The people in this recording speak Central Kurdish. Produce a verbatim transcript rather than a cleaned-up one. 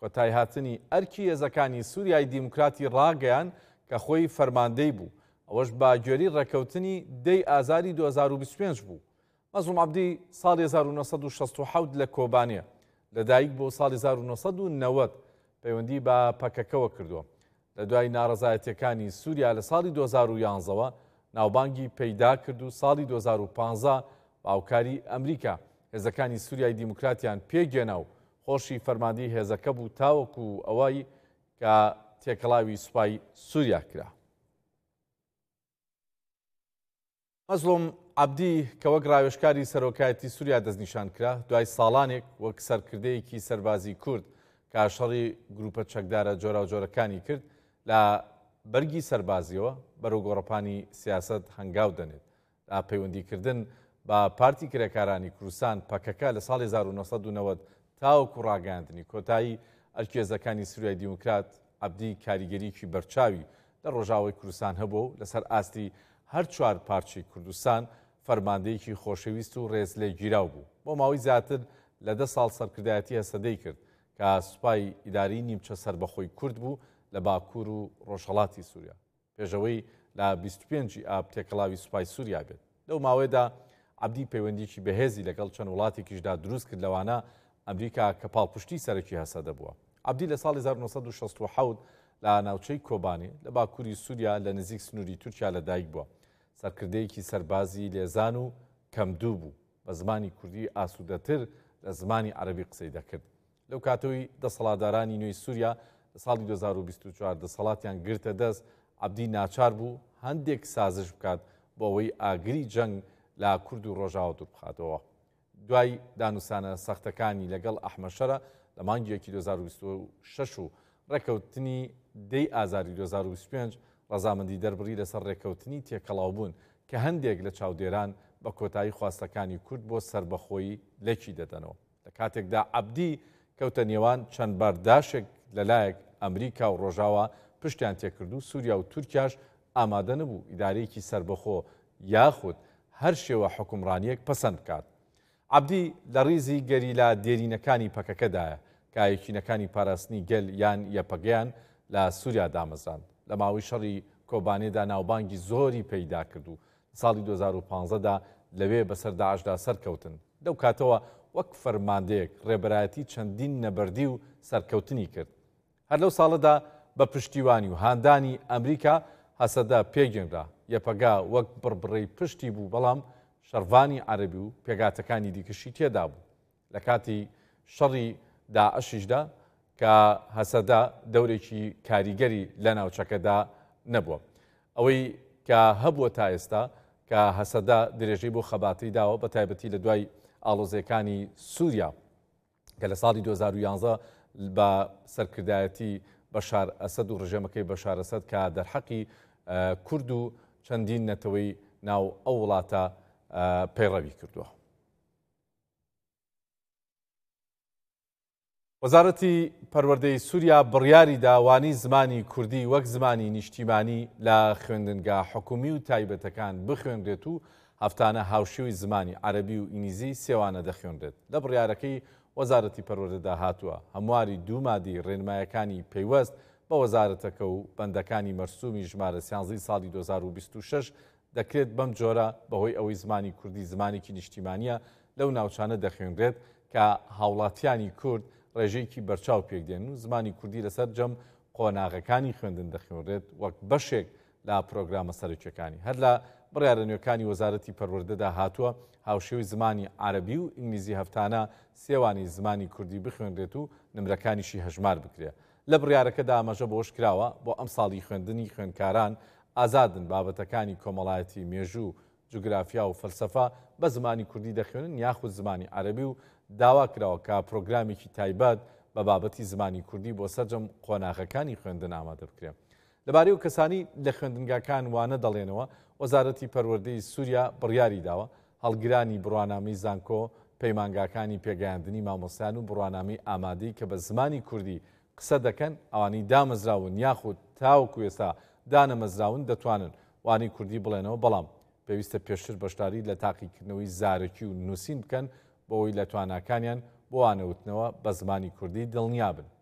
کۆتای هاتنی ئەرکی هێزەکانی سووریای دیموکراتی ڕاگەیان کە خۆی فەرماندەی بوو، ئەوەش با گوێری ڕێکەوتنی دەی ئازاری دوو هەزار و بیست و پێنج بوو. مەزلوم عەبدی ساڵی هەزار و نۆ سەد و شەست و حەوت لە کۆبانێ لەدایک بۆ ساڵی هەزار و نۆ سەد و نەوەت پەیوەندی بە پەکەکەوە کردووە. لە دوای ناڕەزایەتیەکانی سووریا لە ساڵی دوو هەزار و یانزەوە ناوبانگی پەیدا کرد و ساڵی دوو هەزار و پانزە باوکاری ئەمریکا هێزەکانی سووریای دیموکراتیان پێگێنا و خۆشی فەرماندەی هێزەکە بوو تاوەکو ئەوەی کە تێکەڵاوی سوپای سووریا کرا. مەزلوم عەبدی کە وەک ڕاوێژکاری سەرۆکایەتی سووریا دەستنیشان کرا دوای ساڵانێک وەک سەرکردەیەکی سەربازی کورد کە شەڕی گروپە چەکدارە جۆرا و جۆرەکانی کرد لە بەرگی سەربازیەوە بەرەو گۆڕەپانی سیاست هەنگاو دەنێت. لا پەیوەندیکردن بە پارتی کرێکارانی کوردستان پەکەکە لە ساڵی هەزار و نۆ سەد و نەوەت تاوەکو ڕاگەاندنی کۆتایی ئەرکی هێزەکانی سووریای دیموکرات عەبدی کاریگەریکی بەرچاوی لە ڕۆژاوای کوردستان هەبوو و لەسەر ئاستی هەر چوار پارچی کوردستان فەرماندەیەکی خۆشەویست و ڕێز لێگیراو بوو. بۆ ماوەی زیاتر لە دە ساڵ سەرکردایەتی هەسەدەی کرد کە سوپای ئیداری نیمچە سەربەخۆی کورد بوو لە باکوور و ڕۆژهەڵاتی سووریا پێشەوەی لە بیست و پێنجی ئاب تێکەڵاوی سوپای سووریا بێت. لەو ماوەیەدا عەبدی پەیوەندیکی بەهێزی لەگەڵ چەند وڵاتێکیشدا دروست کرد لەوانە ئەمریکا کە پاڵپشتی سەرەکی هەسەدە بووە. عەبدی لە ساڵی هەزار و نۆ سەد و شەست و حەوت لە ناوچەی کۆبانێ لە باکووری سووریا لە نزیک سنووری تورکیا لەدایک بووە. سەرکردەیەکی سەربازی لێزان و کەمدوو بوو بە زمانی کوردی ئاسوودەتر لە زمانی عەرەبی قسەی دەکرد. لەو کاتەوەی دەسەڵاتدارانی نوێی سووریا لە ساڵی دوو هەزار و بیست و چوار دەسەڵاتیان گرتە دەست عەبدی ناچار بوو هەندێک سازش بکات بۆ ئەوەی ئاگری جەنگ لە کورد و ڕۆژاوە دوور بخاتەوە. دوای دانووسانە سەختەکانی لەگەڵ ئەحمەشەرە لە مانگیەکی دوو هەزار و بیست و شەش و ڕێکەوتنی دەی ئازاری دوو هەزار و بیست و پێنج ڕەزامەندی دەربڕی لەسەر ڕێکەوتنی تێکەڵاوبوون کە هەندێک لە چاودێران بە کۆتایی خواستەکانی کورد بۆ سربەخۆیی لێکی دەدەنەوە. لە کاتێکدا عەبدی کەوتە نێوان چەند بەرداشێک لەلایەک ئەمریکا و ڕۆژاوە پشتیان تێکرد و سووریا و تورکیاش ئامادە نەبوو ئیدارەیەکی سربەخۆ یاخود هەر شێوە حکومڕانیەک پەسەند بکات. عەبدی لە ڕیزی گەریلا دێرینەکانی پەکەکەدایە کە یەکینەکانی پاراستنی گەل یان یەپەگەیان لە سووریا دامەزراند. لە ماوەی شەڕی کۆبانێدا ناوبانگی زۆری پەیدا کرد و ساڵی دوو هەزار و پانزەدا لەوێ بەسەر داعشدا سەرکەوتن. لەو کاتەوە وەک فەرماندەیەک ڕێبەرایەتی چەندین نەبەردی و سەرکەوتنی کرد. هەر لەو ساڵەدا بە پشتیوانی و هاندانی ئەمریکا هەسەدا پێگەێنرا یەپەگا وەک بڕبڕەی پشتی بوو بەڵام شەڕڤانی عەرەبی و پێگاتەکانی دیکەشی تێدا بوو. لە کاتی شەڕی داعشیشدا کە هەسەدا دەورێکی کاریگەری لە ناوچەکەدا نەبووە. ئەوەی کە هەبووە تا ئێستا کە هەسەدا درێژەی بۆ خەباتی داوە بە تایبەتی لە دوای ئاڵۆزیەکانی سووریا کە لە ساڵی دوو هەزار و یانزە بە سەرکردایەتی بەشار ئەسەد و ڕژێمەکەی بەشار ئەسەد کە دەرحەقی کورد و چەندین نەتەوەی ناو ئەو وڵاتە پەیڕەوی کردووە. وەزارەتی پەروەردەی سووریا بڕیاری داوانی زمانی کوردی وەک زمانی نیشتیمانی لە خوێندنگا حکومی و تایبەتەکان بخوێنرێت و هەفتانە هاوشێوی زمانی عەرەبی و ئینگلیزی سێوانە دەخوێنرێت. لە بڕیارەکەی وەزارەتی پەروەردەدا هاتووە هەمواری دوو مادی ڕێنمایەکانی پەیوەست بە وەزارەتەکە و بەندەکانی مەرسومی ژمارە سیانزەی ساڵی دوو هەزار و بیست و شەش دەکرێت بەم جۆرە بەهۆی ئەوەی زمانی کوردی زمانێکی نیشتیمانیە لەو ناوچانە دەخوێنرێت کە هاوڵاتیانی کورد ڕێژەیەکی بەرچاو پێکدێن و زمانی کوردی لەسەر جەم قۆناغەکانی خوێندن دەخوێنرێت وەک بەشێک لە پرۆگرامە سەرچەکانی. هەر لە بڕیارە نوێکانی وەزارەتی پەروەردەدا هاتووە هاوشێوی زمانی عەرەبی و ئینگلیزی هەفتانە سێوانی زمانی کوردی بخوێنرێت و نمرەکانیشی هەژمار بکرێت. لە بڕیارەکەدا ئاماژە بۆش کراوە بۆ ئەم ساڵی خوێندنی خوێندکاران ئازادن بابەتەکانی کۆمەڵایەتی مێژوو جوگرافیا و فەلسەفا بە زمانی کوردی دەخوێنن یاخود زمانی عەرەبی و داوا کراوە کە پرۆگرامێکی تایبەت بە بابەتی زمانی کوردی بۆ سەرجەم قۆناغەکانی خوێندن ئامادە بکرێت. لەبارەی و کەسانی لە خوێندنگاکان وانە دەڵێنەوە وەزارەتی پەروەردەی سووریا بڕیاری داوە هەڵگرانی بڕوانامەی زانکۆ پەیمانگاکانی پێگەیاندنی مامۆستایان و بڕوانامەی ئامادەی کە بە زمانی کوردی قسە دەکەن ئەوانەی دامەزراون یاخود تاوەکو ئێستا دانەمەزراون دەتوانن وانی کوردی بڵێنەوە بەڵام پێویستە پێشتر بەشداری لە تاقیکردنەوەی زارەکی و نووسین بکەن بۆ ئەوەی لە تواناکانیان بۆ وانەوتنەوە بە زمانی کوردی دڵنیا بن.